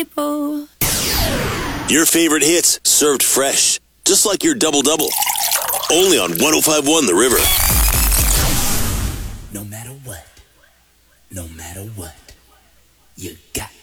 Your favorite hits served fresh, just like your double-double. Only on 105.1 The River. No matter what, you got